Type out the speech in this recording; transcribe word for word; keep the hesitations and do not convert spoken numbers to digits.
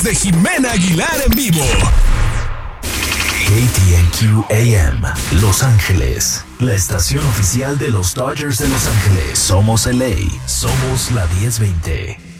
de Jimena Aguilar en vivo. K T N Q A M, Los Ángeles, la estación oficial de los Dodgers de Los Ángeles. Somos L A, somos la diez veinte.